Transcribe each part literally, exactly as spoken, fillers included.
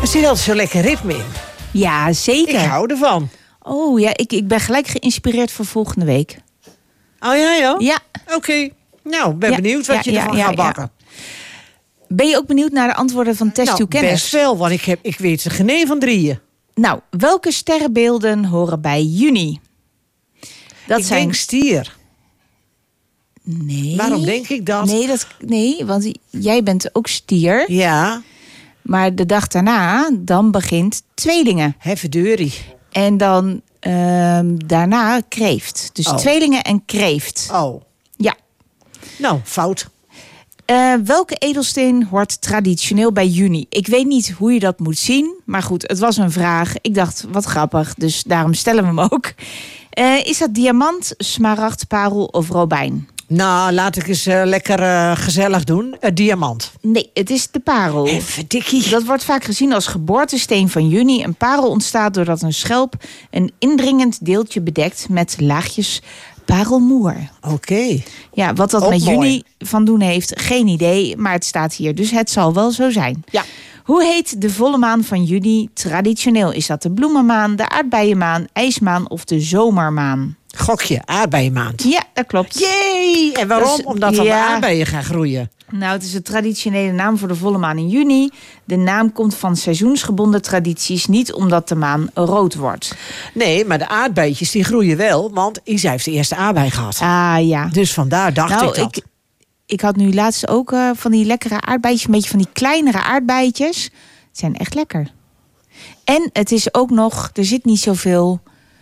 zit altijd zo lekker ritme in. Ja, zeker. Ik hou ervan. Oh ja, ik, ik ben gelijk geïnspireerd voor volgende week. Oh ja, joh? Ja. Oké. Okay. Nou, ben ja, benieuwd wat ja, je ervan ja, gaat ja, bakken. Ja. Ben je ook benieuwd naar de antwoorden van Test nou, uw kennis? Best wel, want ik, heb, ik weet ze geen van drieën. Nou, welke sterrenbeelden horen bij juni? Dat ik zijn... denk stier. Nee. Waarom denk ik dat? Nee, dat, nee, want jij bent ook stier. Ja. Maar de dag daarna, dan begint tweelingen. Heffedeurie. En dan uh, daarna kreeft. Dus oh. tweelingen en kreeft. Oh. Ja. Nou, fout. Uh, welke edelsteen hoort traditioneel bij juni? Ik weet niet hoe je dat moet zien. Maar goed, het was een vraag. Ik dacht, wat grappig. Dus daarom stellen we hem ook. Uh, is dat diamant, smaragd, parel of robijn? Nou, laat ik eens uh, lekker uh, gezellig doen. Uh, diamant. Nee, het is de parel. Verdikkie. Dat wordt vaak gezien als geboortesteen van juni. Een parel ontstaat doordat een schelp een indringend deeltje bedekt met laagjes parelmoer. Oké. Okay. Ja, wat dat Ook met mooi. juni van doen heeft, geen idee. Maar het staat hier, dus het zal wel zo zijn. Ja. Hoe heet de volle maan van juni traditioneel? Is dat de bloemenmaan, de aardbeienmaan, ijsmaan of de zomermaan? Gokje, aardbeienmaand. Ja, dat klopt. Jee! En waarom? Dus, Omdat dan ja. de aardbeien gaan groeien. Nou, het is een traditionele naam voor de volle maan in juni. De naam komt van seizoensgebonden tradities, niet omdat de maan rood wordt. Nee, maar de aardbeidjes die groeien wel, want Isa heeft de eerste aardbei gehad. Ah ja. Dus vandaar dacht nou, ik dat. Ik, ik had nu laatst ook uh, van die lekkere aardbeidjes, een beetje van die kleinere aardbeidjes. Het zijn echt lekker. En het is ook nog, er zit niet zoveel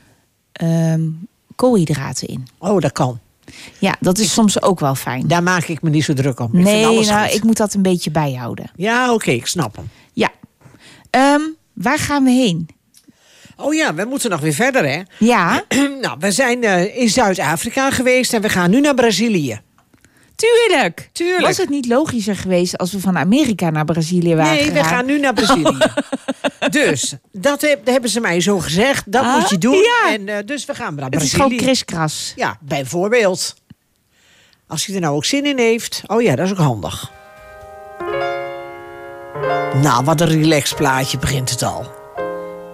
um, koolhydraten in. Oh, dat kan. Ja, dat is ik, soms ook wel fijn. Daar maak ik me niet zo druk om. Ik nee, vind alles nou, goed. ik moet dat een beetje bijhouden. Ja, oké, okay, ik snap hem. Ja. Um, waar gaan we heen? Oh ja, we moeten nog weer verder, hè? Ja. Nou, we zijn uh, in Zuid-Afrika geweest en we gaan nu naar Brazilië. Tuurlijk. Tuurlijk. Was het niet logischer geweest als we van Amerika naar Brazilië waren Nee, gegaan? we gaan nu naar Brazilië. Dus, dat heb, hebben ze mij zo gezegd. Dat ah, moet je doen. Ja. En uh, dus we gaan naar het Brazilië. Het is gewoon kriskras. Ja, bijvoorbeeld. Als hij er nou ook zin in heeft. Oh ja, dat is ook handig. Nou, wat een relaxed plaatje begint het al.